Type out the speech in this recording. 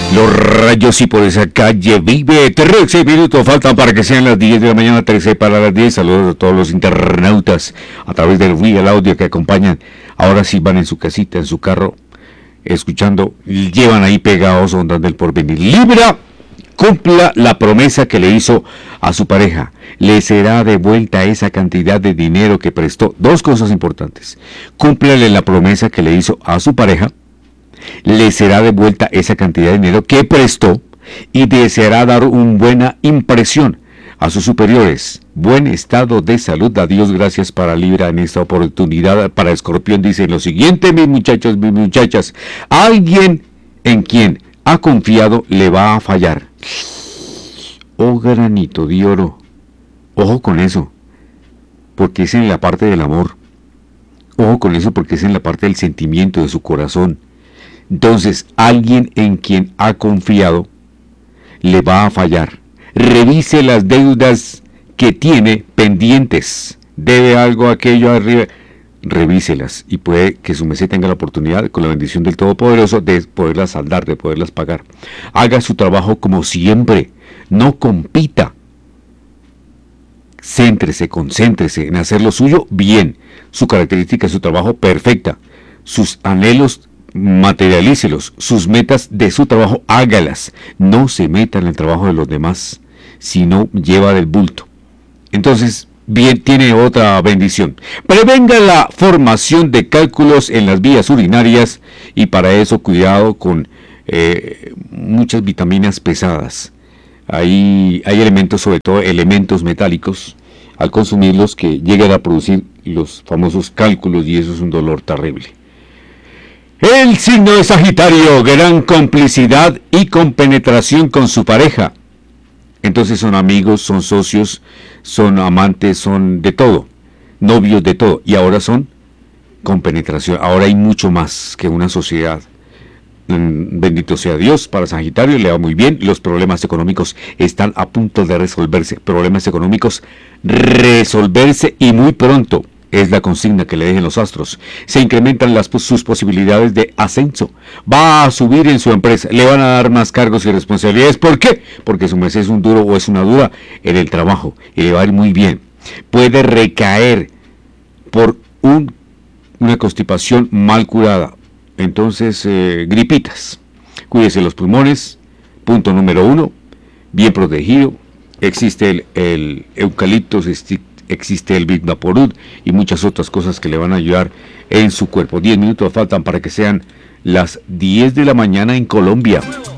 Los rayos y por esa calle vive. 13 minutos faltan para que sean las 10 de la mañana, 13 para las 10. Saludos a todos los internautas a través del Real Audio que acompañan. Ahora sí van en su casita, en su carro, escuchando, llevan ahí pegados Ondas del Porvenir. Libra, cumpla la promesa que le hizo a su pareja. Le será devuelta esa cantidad de dinero que prestó. Dos cosas importantes. Cúmplale la promesa que le hizo a su pareja. Le será devuelta esa cantidad de dinero que prestó y deseará dar una buena impresión a sus superiores. Buen estado de salud. A Dios gracias para Libra en esta oportunidad. Para Escorpión dice lo siguiente, mis muchachos, mis muchachas. Alguien en quien ha confiado le va a fallar. Oh, granito de oro. Ojo con eso, porque es en la parte del amor. Ojo con eso, porque es en la parte del sentimiento de su corazón. Entonces, alguien en quien ha confiado le va a fallar. Revise las deudas que tiene pendientes. Debe algo aquello arriba. Revíselas y puede que su merced tenga la oportunidad, con la bendición del Todopoderoso, de poderlas saldar, de poderlas pagar. Haga su trabajo como siempre. No compita. Céntrese, concéntrese en hacer lo suyo bien. Su característica, su trabajo perfecta. Sus anhelos, materialícelos. Sus metas de su trabajo, hágalas. No se meta en el trabajo de los demás, sino lleva del bulto. Entonces, bien, tiene otra bendición. Prevenga la formación de cálculos en las vías urinarias y para eso cuidado con muchas vitaminas pesadas. Hay elementos, sobre todo elementos metálicos, al consumirlos que llegan a producir los famosos cálculos y eso es un dolor terrible. El signo de Sagitario, gran complicidad y compenetración con su pareja. Entonces son amigos, son socios, son amantes, son de todo, novios de todo, y ahora son compenetración. Ahora hay mucho más que una sociedad. Bendito sea Dios, para Sagitario le va muy bien. Los problemas económicos están a punto de resolverse. Problemas económicos resolverse y muy pronto. Es la consigna que le dejen los astros. Se incrementan sus posibilidades de ascenso. Va a subir en su empresa. Le van a dar más cargos y responsabilidades. ¿Por qué? Porque su merced es un duro o es una dura en el trabajo. Y le va a ir muy bien. Puede recaer por una constipación mal curada. Entonces, gripitas. Cuídese los pulmones. Punto número 1. Bien protegido. Existe el eucalipto, existe el Vivaporud y muchas otras cosas que le van a ayudar en su cuerpo. 10 minutos faltan para que sean las 10 de la mañana en Colombia.